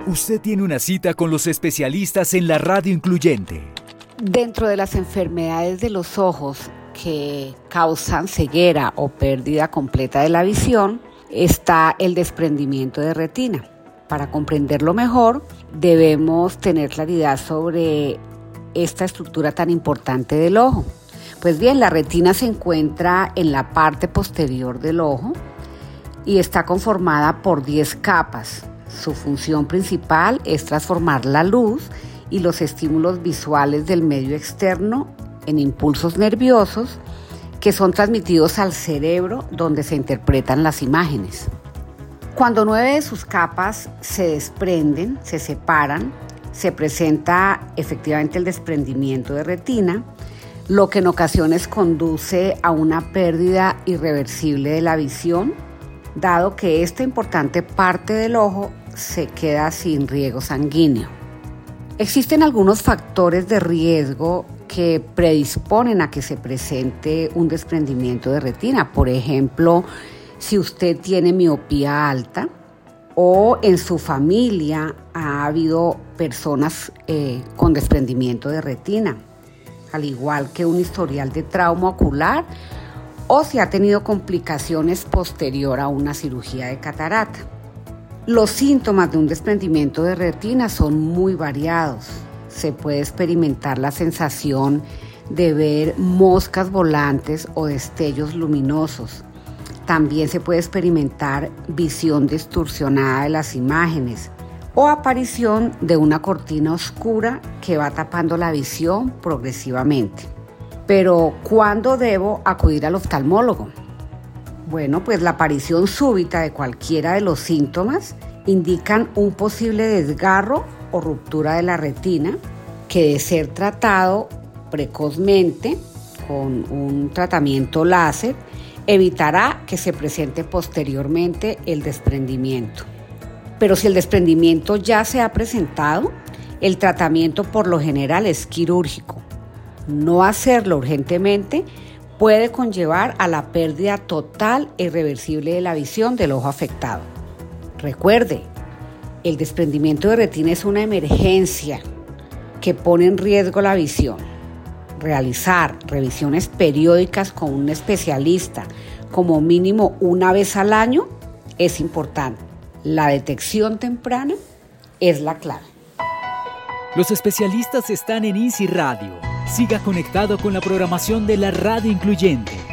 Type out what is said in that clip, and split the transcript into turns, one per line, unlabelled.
Usted tiene una cita con los especialistas en la Radio Incluyente.
Dentro de las enfermedades de los ojos que causan ceguera o pérdida completa de la visión, está el desprendimiento de retina. Para comprenderlo mejor, debemos tener claridad sobre esta estructura tan importante del ojo. Pues bien, la retina se encuentra en la parte posterior del ojo y está conformada por 10 capas. Su función principal es transformar la luz y los estímulos visuales del medio externo en impulsos nerviosos que son transmitidos al cerebro, donde se interpretan las imágenes. Cuando 9 de sus capas se desprenden, se separan, se presenta efectivamente el desprendimiento de retina, lo que en ocasiones conduce a una pérdida irreversible de la visión, dado que esta importante parte del ojo se queda sin riego sanguíneo. Existen algunos factores de riesgo que predisponen a que se presente un desprendimiento de retina. Por ejemplo, si usted tiene miopía alta o en su familia ha habido personas con desprendimiento de retina, al igual que un historial de trauma ocular o si ha tenido complicaciones posterior a una cirugía de catarata. Los síntomas de un desprendimiento de retina son muy variados. Se puede experimentar la sensación de ver moscas volantes o destellos luminosos. También se puede experimentar visión distorsionada de las imágenes o aparición de una cortina oscura que va tapando la visión progresivamente. Pero, ¿cuándo debo acudir al oftalmólogo? Bueno, pues la aparición súbita de cualquiera de los síntomas indican un posible desgarro o ruptura de la retina que, de ser tratado precozmente con un tratamiento láser, evitará que se presente posteriormente el desprendimiento. Pero si el desprendimiento ya se ha presentado, el tratamiento por lo general es quirúrgico. No hacerlo urgentemente puede conllevar a la pérdida total e irreversible de la visión del ojo afectado. Recuerde, el desprendimiento de retina es una emergencia que pone en riesgo la visión. Realizar revisiones periódicas con un especialista, como mínimo una vez al año, es importante. La detección temprana es la clave.
Los especialistas están en Easy Radio. Siga conectado con la programación de la Radio Incluyente.